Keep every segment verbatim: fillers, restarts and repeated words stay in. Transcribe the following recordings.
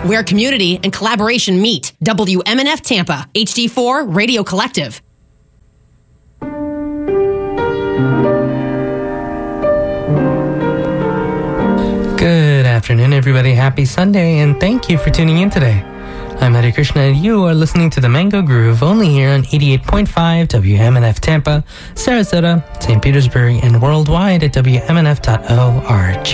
where community and collaboration meet. W M N F Tampa, H D four Radio Collective. Good afternoon, everybody. Happy Sunday, and thank you for tuning in today. I'm Hari Krishna, and you are listening to The Mango Groove, only here on eighty-eight point five W M N F Tampa, Sarasota, Saint Petersburg, and worldwide at W M N F dot org.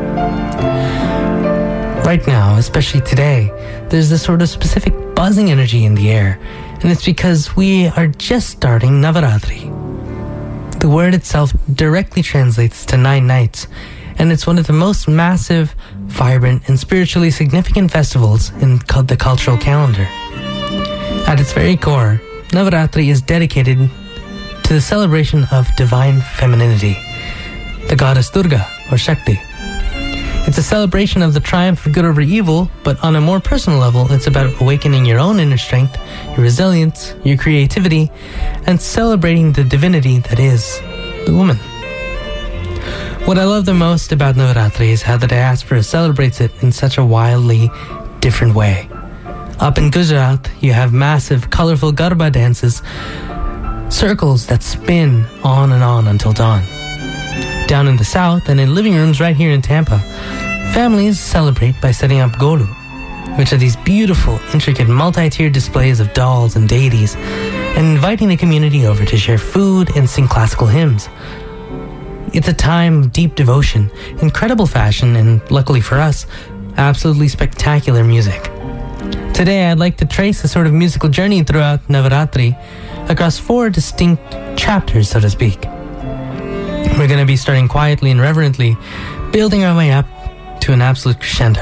Right now, especially today, there's this sort of specific buzzing energy in the air, and it's because we are just starting Navaratri. The word itself directly translates to nine nights, and it's one of the most massive, vibrant, and spiritually significant festivals in the cultural calendar. At its very core, Navaratri is dedicated to the celebration of divine femininity, the goddess Durga, or Shakti. It's a celebration of the triumph of good over evil, but on a more personal level, it's about awakening your own inner strength, your resilience, your creativity, and celebrating the divinity that is the woman. What I love the most about Navaratri is how the diaspora celebrates it in such a wildly different way. Up in Gujarat, you have massive, colorful Garba dances, circles that spin on and on until dawn. Down in the south and in living rooms right here in Tampa, families celebrate by setting up Golu, which are these beautiful, intricate, multi-tiered displays of dolls and deities, and inviting the community over to share food and sing classical hymns. It's a time of deep devotion, incredible fashion, and luckily for us, absolutely spectacular music. Today, I'd like to trace a sort of musical journey throughout Navaratri across four distinct chapters, so to speak. We're going to be starting quietly and reverently, building our way up to an absolute crescendo.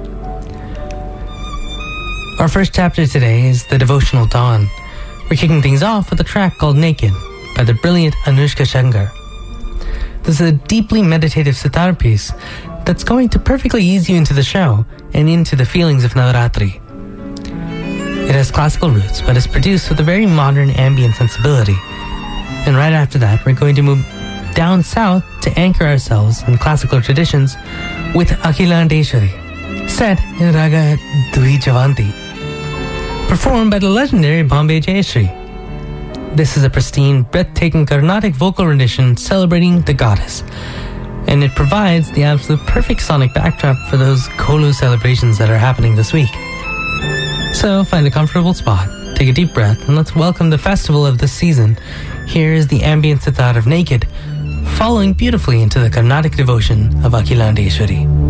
Our first chapter today is the devotional dawn. We're kicking things off with a track called Naked by the brilliant Anushka Shankar. This is a deeply meditative sitar piece that's going to perfectly ease you into the show and into the feelings of Navaratri. It has classical roots, but is produced with a very modern ambient sensibility. And right after that, we're going to move down south to anchor ourselves in classical traditions with Akhilandeshwari, set in Raga Dui Javanti, performed by the legendary Bombay Jayashree. This is a pristine, breathtaking Carnatic vocal rendition celebrating the goddess, and it provides the absolute perfect sonic backdrop for those Kolu celebrations that are happening this week. So find a comfortable spot, take a deep breath, and let's welcome the festival of this season. Here is the ambient sitar of Naked, following beautifully into the Carnatic devotion of Akhilandeshwari.